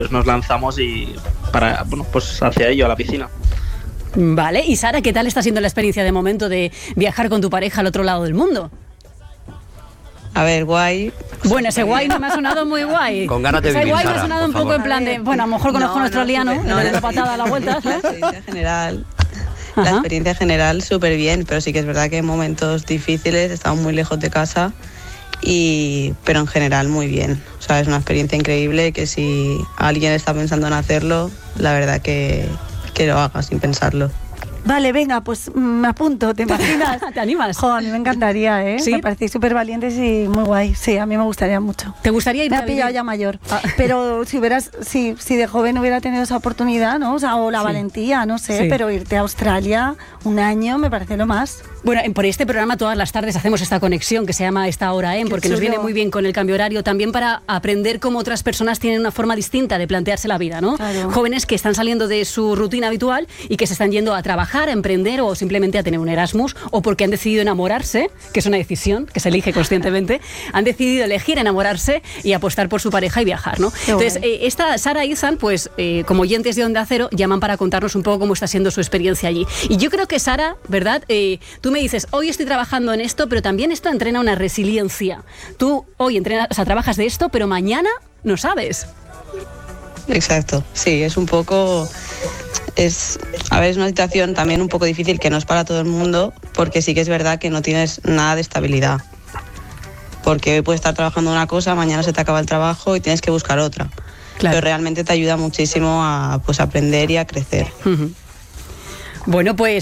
pues nos lanzamos y pues hacia ello, a la piscina. Vale, y Sara, ¿qué tal está siendo la experiencia de momento de viajar con tu pareja al otro lado del mundo? A ver, guay. Bueno, ese guay no me ha sonado muy guay. Con ganas de ese vivir, guay me ha Sara, sonado un por poco favor. en plan de, bueno, a lo mejor conozco nuestro liano, le doy una patada a la vuelta. La experiencia general. La Ajá. experiencia general súper bien, pero sí que es verdad que en momentos difíciles estamos muy lejos de casa, pero en general muy bien. O sea, es una experiencia increíble que si alguien está pensando en hacerlo, la verdad que lo haga sin pensarlo. Vale, venga, pues me apunto, ¿te imaginas? ¿Te animas? Jo, a mí me encantaría, ¿eh? ¿Sí? Me parecéis súper valientes y muy guay. Sí, a mí me gustaría mucho. ¿Te gustaría ir Me a ha pillado vivir? ya mayor. Pero si de joven hubiera tenido esa oportunidad, ¿no? O sea, o la Sí. valentía, no sé, Sí. pero irte a Australia un año me parece lo más. Bueno, por este programa todas las tardes hacemos esta conexión que se llama Esta Hora En, Qué porque nos chulo. viene muy bien con el cambio horario, también para aprender cómo otras personas tienen una forma distinta de plantearse la vida, ¿no? Claro. Jóvenes que están saliendo de su rutina habitual y que se están yendo a trabajar, a emprender o simplemente a tener un Erasmus, o porque han decidido enamorarse, que es una decisión que se elige conscientemente, han decidido elegir enamorarse y apostar por su pareja y viajar, ¿no? Qué Entonces, guay. esta Sara y Izan, pues como oyentes de Onda Cero, llaman para contarnos un poco cómo está siendo su experiencia allí. Y yo creo que Sara, ¿verdad? Tú me dices, hoy estoy trabajando en esto, pero también esto entrena una resiliencia. Tú hoy entrenas, o sea, trabajas de esto, pero mañana no sabes. Exacto, sí, es un poco... Es una situación también un poco difícil que no es para todo el mundo, porque sí que es verdad que no tienes nada de estabilidad. Porque hoy puedes estar trabajando una cosa, mañana se te acaba el trabajo y tienes que buscar otra. Claro. Pero realmente te ayuda muchísimo a aprender y a crecer. Bueno, pues